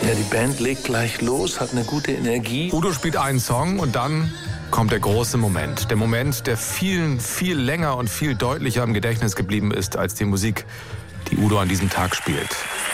Ja, die Band legt gleich los, hat eine gute Energie. Udo spielt einen Song und dann kommt der große Moment. Der Moment, der vielen viel länger und viel deutlicher im Gedächtnis geblieben ist als die Musik, die Udo an diesem Tag spielt.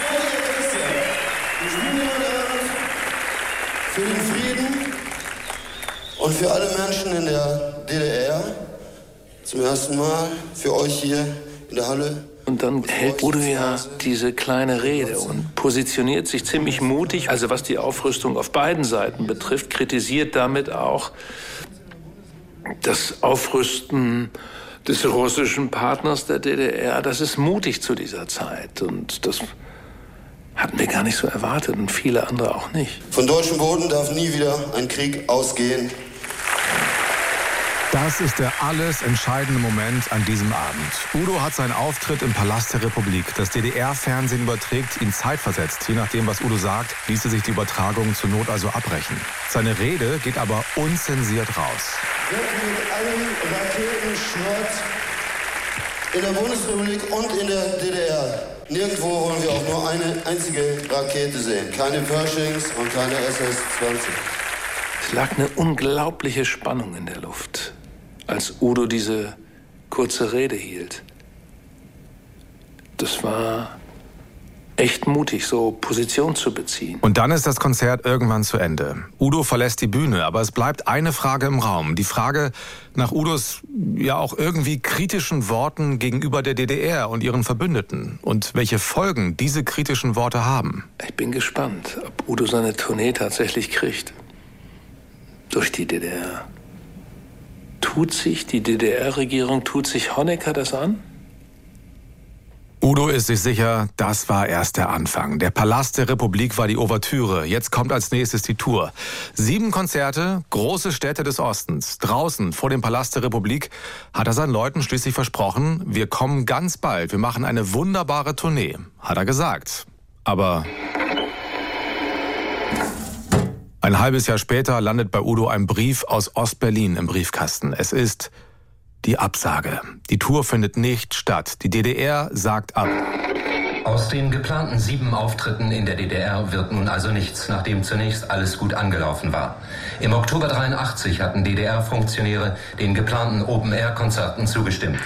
Für den Frieden und für alle Menschen in der DDR zum ersten Mal für euch hier in der Halle. Und dann hält Udo ja diese kleine Rede und positioniert sich ziemlich mutig, also was die Aufrüstung auf beiden Seiten betrifft, kritisiert damit auch das Aufrüsten des russischen Partners der DDR. Das ist mutig zu dieser Zeit und das hatten wir gar nicht so erwartet und viele andere auch nicht. Von deutschem Boden darf nie wieder ein Krieg ausgehen. Das ist der alles entscheidende Moment an diesem Abend. Udo hat seinen Auftritt im Palast der Republik. Das DDR-Fernsehen überträgt ihn zeitversetzt. Je nachdem, was Udo sagt, ließe sich die Übertragung zur Not also abbrechen. Seine Rede geht aber unzensiert raus. Wird mit allem Raketenschrott in der Bundesrepublik und in der DDR. Nirgendwo wollen wir auch nur eine einzige Rakete sehen. Keine Pershings und keine SS-20. Es lag eine unglaubliche Spannung in der Luft, als Udo diese kurze Rede hielt. Das war echt mutig, so Position zu beziehen. Und dann ist das Konzert irgendwann zu Ende. Udo verlässt die Bühne, aber es bleibt eine Frage im Raum. Die Frage nach Udos ja auch irgendwie kritischen Worten gegenüber der DDR und ihren Verbündeten. Und welche Folgen diese kritischen Worte haben. Ich bin gespannt, ob Udo seine Tournee tatsächlich kriegt. Durch die DDR. Tut sich die DDR-Regierung, tut sich Honecker das an? Udo ist sich sicher, das war erst der Anfang. Der Palast der Republik war die Ouvertüre. Jetzt kommt als nächstes die Tour. 7 Konzerte, große Städte des Ostens. Draußen vor dem Palast der Republik hat er seinen Leuten schließlich versprochen, wir kommen ganz bald, wir machen eine wunderbare Tournee. Hat er gesagt. Aber ein halbes Jahr später landet bei Udo ein Brief aus Ostberlin im Briefkasten. Es ist die Absage. Die Tour findet nicht statt. Die DDR sagt ab. Aus den geplanten 7 Auftritten in der DDR wird nun also nichts, nachdem zunächst alles gut angelaufen war. Im Oktober 1983 hatten DDR-Funktionäre den geplanten Open-Air-Konzerten zugestimmt.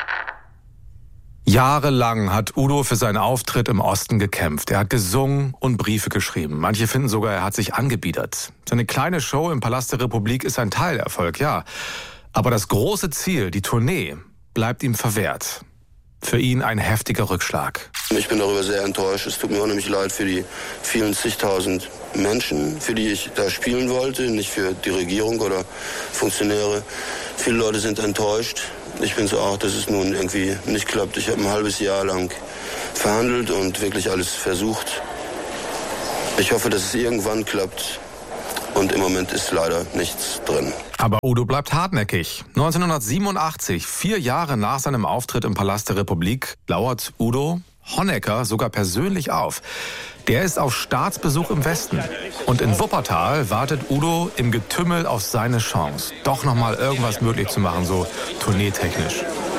Jahrelang hat Udo für seinen Auftritt im Osten gekämpft. Er hat gesungen und Briefe geschrieben. Manche finden sogar, er hat sich angebiedert. Seine kleine Show im Palast der Republik ist ein Teilerfolg, ja. Aber das große Ziel, die Tournee, bleibt ihm verwehrt. Für ihn ein heftiger Rückschlag. Ich bin darüber sehr enttäuscht. Es tut mir unheimlich leid für die vielen zigtausend Menschen, für die ich da spielen wollte, nicht für die Regierung oder Funktionäre. Viele Leute sind enttäuscht. Ich bin so auch, dass es nun irgendwie nicht klappt. Ich habe ein halbes Jahr lang verhandelt und wirklich alles versucht. Ich hoffe, dass es irgendwann klappt. Und im Moment ist leider nichts drin. Aber Udo bleibt hartnäckig. 1987, 4 Jahre nach seinem Auftritt im Palast der Republik, lauert Udo Honecker sogar persönlich auf. Der ist auf Staatsbesuch im Westen. Und in Wuppertal wartet Udo im Getümmel auf seine Chance, doch noch mal irgendwas möglich zu machen, so tourneetechnisch.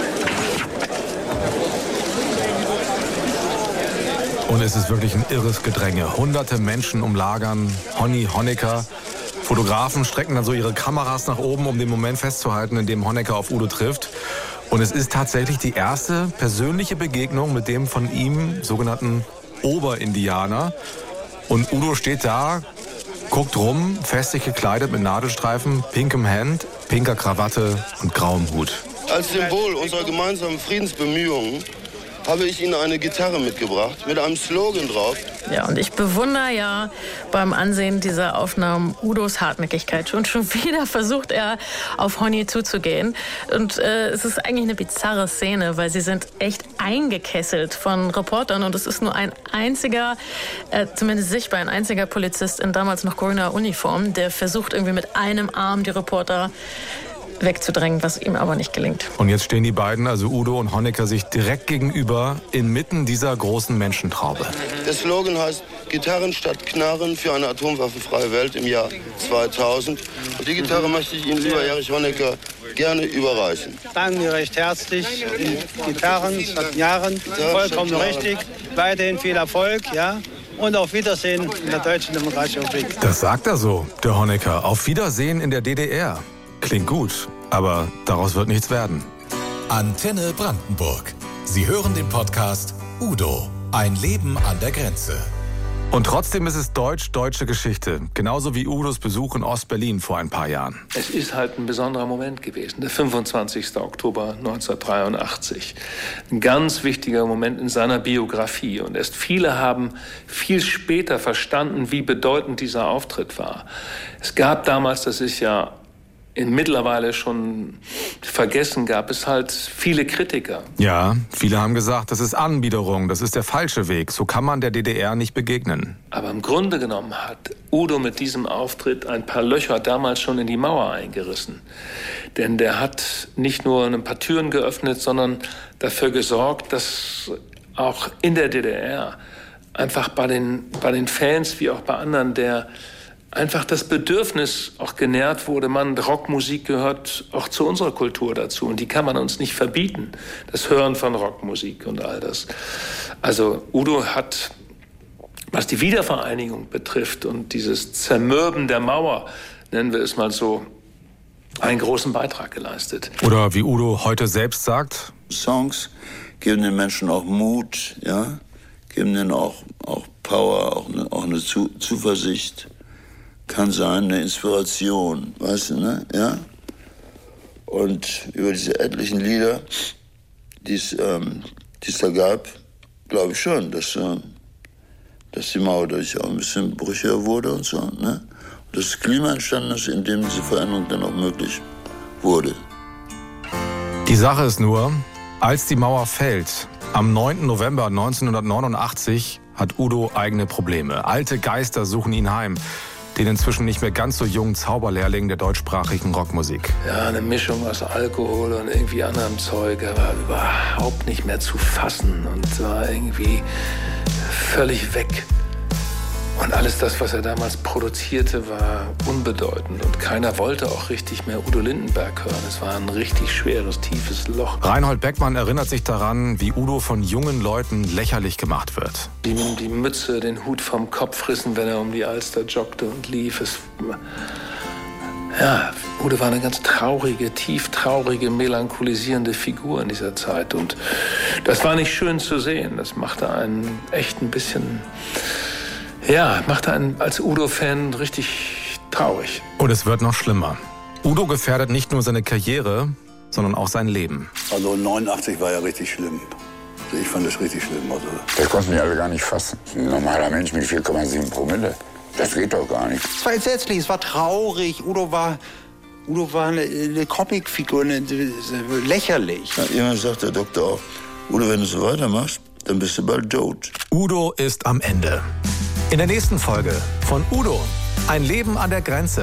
Und es ist wirklich ein irres Gedränge. Hunderte Menschen umlagern Honecker. Fotografen strecken dann so ihre Kameras nach oben, um den Moment festzuhalten, in dem Honecker auf Udo trifft. Und es ist tatsächlich die erste persönliche Begegnung mit dem von ihm sogenannten Oberindianer. Und Udo steht da, guckt rum, festlich gekleidet mit Nadelstreifen, pinkem Hemd, pinker Krawatte und grauem Hut. Als Symbol unserer gemeinsamen Friedensbemühungen habe ich Ihnen eine Gitarre mitgebracht mit einem Slogan drauf. Ja, und ich bewundere ja beim Ansehen dieser Aufnahmen Udos Hartnäckigkeit. Schon wieder versucht er, auf Honey zuzugehen. Und es ist eigentlich eine bizarre Szene, weil sie sind echt eingekesselt von Reportern. Und es ist nur ein einziger, zumindest sichtbar ein einziger Polizist in damals noch grüner Uniform, der versucht irgendwie mit einem Arm die Reporter wegzudrängen, was ihm aber nicht gelingt. Und jetzt stehen die beiden, also Udo und Honecker, sich direkt gegenüber inmitten dieser großen Menschentraube. Der Slogan heißt Gitarren statt Knarren für eine atomwaffenfreie Welt im Jahr 2000. Und die Gitarre möchte ich Ihnen, lieber Erich Honecker, gerne überreichen. Danke recht herzlich. Gitarren statt Knarren, vollkommen richtig. Weiterhin viel Erfolg, ja. und auf Wiedersehen in der Deutschen Demokratischen Republik. Das sagt er so, der Honecker. Auf Wiedersehen in der DDR. Klingt gut, aber daraus wird nichts werden. Antenne Brandenburg. Sie hören den Podcast Udo, ein Leben an der Grenze. Und trotzdem ist es deutsche Geschichte. Genauso wie Udos Besuch in Ostberlin vor ein paar Jahren. Es ist halt ein besonderer Moment gewesen, der 25. Oktober 1983. Ein ganz wichtiger Moment in seiner Biografie. Und erst viele haben viel später verstanden, wie bedeutend dieser Auftritt war. Es gab damals, das ist ja mittlerweile schon vergessen, gab es halt viele Kritiker. Ja, viele haben gesagt, das ist Anbiederung, das ist der falsche Weg. So kann man der DDR nicht begegnen. Aber im Grunde genommen hat Udo mit diesem Auftritt ein paar Löcher damals schon in die Mauer eingerissen. Denn der hat nicht nur ein paar Türen geöffnet, sondern dafür gesorgt, dass auch in der DDR einfach bei den Fans wie auch bei anderen einfach das Bedürfnis auch genährt wurde, Rockmusik gehört auch zu unserer Kultur dazu und die kann man uns nicht verbieten, das Hören von Rockmusik und all das. Also Udo hat, was die Wiedervereinigung betrifft und dieses Zermürben der Mauer, nennen wir es mal so, einen großen Beitrag geleistet. Oder wie Udo heute selbst sagt: Songs geben den Menschen auch Mut, ja, geben denen auch Power, auch eine Zuversicht. Kann sein, eine Inspiration, weißt du, ne? Ja? Und über diese etlichen Lieder, die es da gab, glaube ich schon, dass die Mauer dadurch auch ein bisschen brüchiger wurde und so, ne? Und das Klima entstanden ist, in dem diese Veränderung dann auch möglich wurde. Die Sache ist nur, als die Mauer fällt, am 9. November 1989, hat Udo eigene Probleme. Alte Geister suchen ihn heim. Den inzwischen nicht mehr ganz so jungen Zauberlehrling der deutschsprachigen Rockmusik. Ja, eine Mischung aus Alkohol und irgendwie anderem Zeug. Er war überhaupt nicht mehr zu fassen und war irgendwie völlig weg. Und alles das, was er damals produzierte, war unbedeutend. Und keiner wollte auch richtig mehr Udo Lindenberg hören. Es war ein richtig schweres, tiefes Loch. Reinhold Beckmann erinnert sich daran, wie Udo von jungen Leuten lächerlich gemacht wird. Die Mütze, den Hut vom Kopf rissen, wenn er um die Alster joggte und lief. Udo war eine ganz traurige, tieftraurige, melancholisierende Figur in dieser Zeit. Und das war nicht schön zu sehen. Das machte einen echt ein bisschen... Ja, macht einen als Udo-Fan richtig traurig. Und es wird noch schlimmer. Udo gefährdet nicht nur seine Karriere, sondern auch sein Leben. Also 89 war ja richtig schlimm. Ich fand das richtig schlimm. Also. Das konnten die alle gar nicht fassen. Ein normaler Mensch mit 4,7 Promille. Das geht doch gar nicht. Es war entsetzlich, es war traurig. Udo war eine Comicfigur, lächerlich. Ja, jemand sagt der Doktor auch, Udo, wenn du so weitermachst, dann bist du bald tot. Udo ist am Ende. In der nächsten Folge von Udo, ein Leben an der Grenze.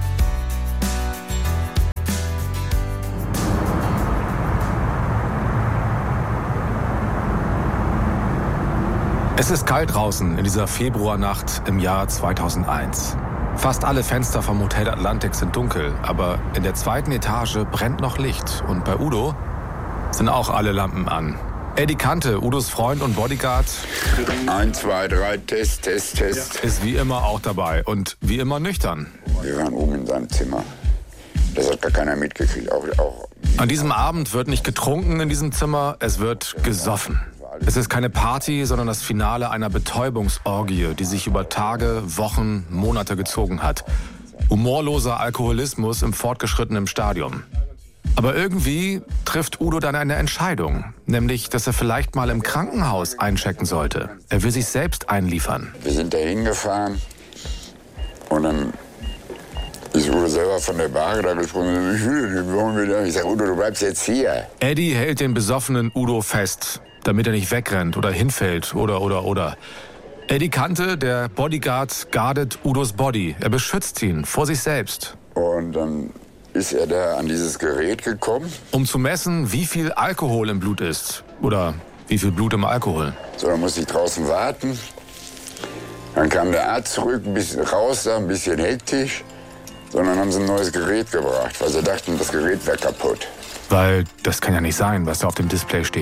Es ist kalt draußen in dieser Februarnacht im Jahr 2001. Fast alle Fenster vom Hotel Atlantik sind dunkel, aber in der zweiten Etage brennt noch Licht. Und bei Udo sind auch alle Lampen an. Eddie Kante, Udos Freund und Bodyguard. 1, 2, 3, Test. Ist wie immer auch dabei und wie immer nüchtern. Wir waren oben in seinem Zimmer. Das hat gar keiner mitgekriegt. Auch. An diesem Abend wird nicht getrunken in diesem Zimmer, es wird gesoffen. Es ist keine Party, sondern das Finale einer Betäubungsorgie, die sich über Tage, Wochen, Monate gezogen hat. Humorloser Alkoholismus im fortgeschrittenen Stadium. Aber irgendwie trifft Udo dann eine Entscheidung, nämlich, dass er vielleicht mal im Krankenhaus einchecken sollte. Er will sich selbst einliefern. Wir sind da hingefahren und dann ist Udo selber von der Bar da gesprungen. Ich sage, Udo, du bleibst jetzt hier. Eddie hält den besoffenen Udo fest, damit er nicht wegrennt oder hinfällt oder. Eddie Kante, der Bodyguard, guardet Udos Body. Er beschützt ihn vor sich selbst. Und dann ist er da an dieses Gerät gekommen. Um zu messen, wie viel Alkohol im Blut ist. Oder wie viel Blut im Alkohol. So, dann musste ich draußen warten. Dann kam der Arzt zurück, ein bisschen raus, da ein bisschen hektisch. Sondern haben sie ein neues Gerät gebracht, weil sie dachten, das Gerät wäre kaputt. Weil das kann ja nicht sein, was da auf dem Display steht.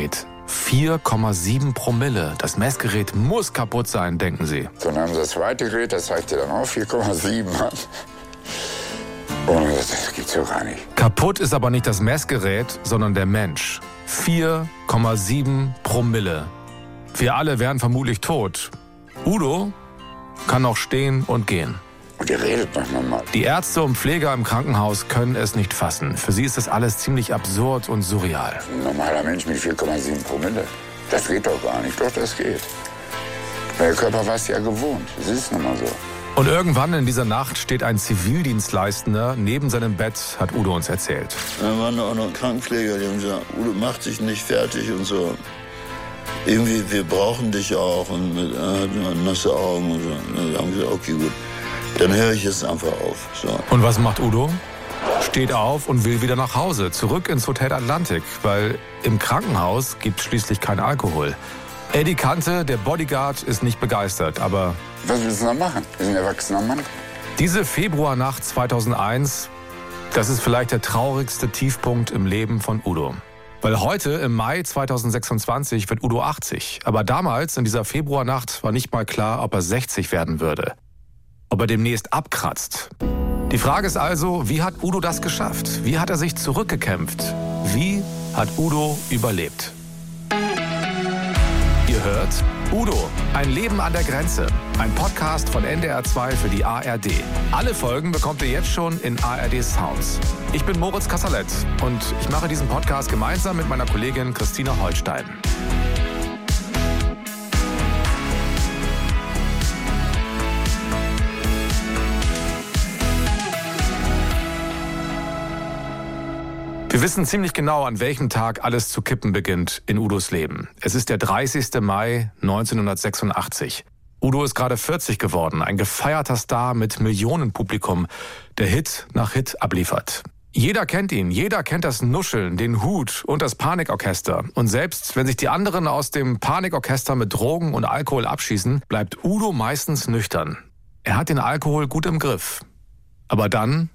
4,7 Promille. Das Messgerät muss kaputt sein, denken Sie. Dann haben sie das zweite Gerät, das zeigte dann auch 4,7 an. Und das gibt's ja gar nicht. Kaputt ist aber nicht das Messgerät, sondern der Mensch. 4,7 Promille. Wir alle wären vermutlich tot. Udo kann noch stehen und gehen. Und ihr redet manchmal mal. Die Ärzte und Pfleger im Krankenhaus können es nicht fassen. Für sie ist das alles ziemlich absurd und surreal. Ein normaler Mensch mit 4,7 Promille. Das geht doch gar nicht. Doch, das geht. Der Körper war es ja gewohnt. Das ist nun mal so. Und irgendwann in dieser Nacht steht ein Zivildienstleistender neben seinem Bett, hat Udo uns erzählt. Da waren auch noch Krankenpfleger, die haben gesagt, Udo, mach dich nicht fertig und so. Irgendwie, wir brauchen dich auch. Und mit nasse Augen und so. Da haben wir gesagt, okay, gut. Dann höre ich jetzt einfach auf. So. Und was macht Udo? Steht auf und will wieder nach Hause, zurück ins Hotel Atlantik, weil im Krankenhaus gibt es schließlich keinen Alkohol. Eddie Kante, der Bodyguard, ist nicht begeistert, aber... Was willst du noch machen? Wir sind ein erwachsener Mann. Diese Februarnacht 2001, das ist vielleicht der traurigste Tiefpunkt im Leben von Udo. Weil heute, im Mai 2026, wird Udo 80. Aber damals, in dieser Februarnacht, war nicht mal klar, ob er 60 werden würde. Ob er demnächst abkratzt. Die Frage ist also, wie hat Udo das geschafft? Wie hat er sich zurückgekämpft? Wie hat Udo überlebt? Ihr hört Udo, ein Leben an der Grenze. Ein Podcast von NDR 2 für die ARD. Alle Folgen bekommt ihr jetzt schon in ARD Sounds. Ich bin Moritz Kasserlet und ich mache diesen Podcast gemeinsam mit meiner Kollegin Christina Holstein. Wir wissen ziemlich genau, an welchem Tag alles zu kippen beginnt in Udos Leben. Es ist der 30. Mai 1986. Udo ist gerade 40 geworden, ein gefeierter Star mit Millionenpublikum, der Hit nach Hit abliefert. Jeder kennt ihn, jeder kennt das Nuscheln, den Hut und das Panikorchester. Und selbst wenn sich die anderen aus dem Panikorchester mit Drogen und Alkohol abschießen, bleibt Udo meistens nüchtern. Er hat den Alkohol gut im Griff. Aber dann...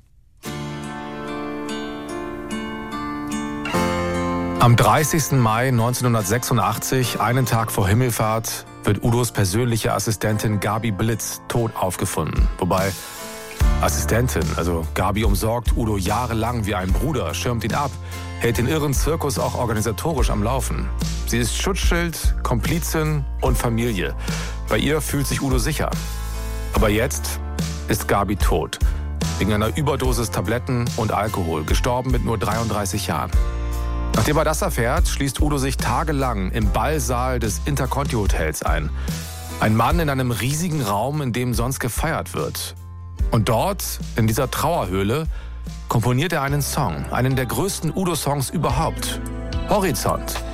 Am 30. Mai 1986, einen Tag vor Himmelfahrt, wird Udos persönliche Assistentin Gabi Blitz tot aufgefunden. Wobei Assistentin, also Gabi umsorgt Udo jahrelang wie ein Bruder, schirmt ihn ab, hält den irren Zirkus auch organisatorisch am Laufen. Sie ist Schutzschild, Komplizin und Familie. Bei ihr fühlt sich Udo sicher. Aber jetzt ist Gabi tot. Wegen einer Überdosis Tabletten und Alkohol, gestorben mit nur 33 Jahren. Nachdem er das erfährt, schließt Udo sich tagelang im Ballsaal des Interconti-Hotels ein. Ein Mann in einem riesigen Raum, in dem sonst gefeiert wird. Und dort, in dieser Trauerhöhle, komponiert er einen Song, einen der größten Udo-Songs überhaupt. Horizont.